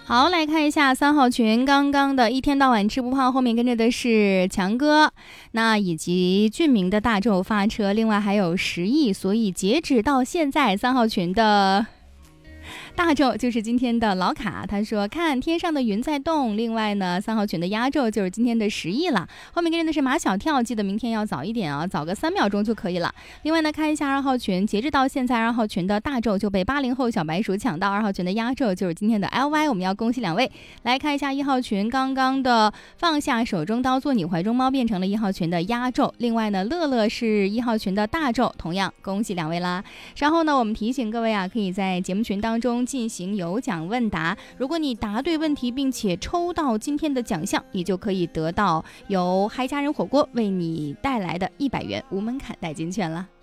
好，来看一下3号群刚刚的一天到晚吃不胖，后面跟着的是强哥，那以及俊明的大众发车，另外还有10亿，所以截止到现在3号群的大众就是今天的老卡，他说看天上的云在动。另外呢，3号群的压轴就是今天的10亿了。后面跟着的是马小跳，记得明天要早一点啊，早个3秒钟就可以了。另外呢，看一下2号群，截止到现在2号群的大轴就被80后小白鼠抢到，2号群的压轴就是今天的 LY， 我们要恭喜2位。来看一下1号群刚刚的放下手中刀做你怀中猫变成了1号群的压轴。另外呢，乐乐是1号群的大轴，同样恭喜2位啦。稍后呢，我们提醒各位啊，可以在节目群当中进行有奖问答，如果你答对问题并且抽到今天的奖项，你就可以得到由嗨家人火锅为你带来的100元无门槛代金券了。